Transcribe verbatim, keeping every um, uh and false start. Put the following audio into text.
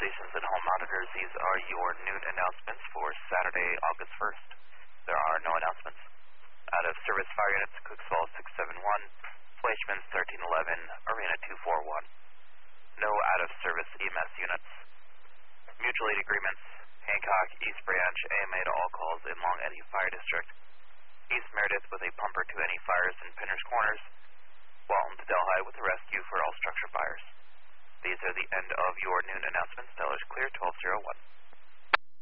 stations and home monitors, these are your noon announcements for Saturday, August first. There are no announcements. Out of service fire units, Cooks Falls six seven one, Fleischman's thirteen eleven, Arena two four one. No out of service E M S units. Mutual aid agreements, Hancock, East Branch, A M A to all calls in Long Eddy Fire District. East Meredith with a pumper to any fires in Pinner's Corners. Walton to Delhi with a rescue for all structure fires. These are the end of your noon announcements. Tellers clear twelve oh one.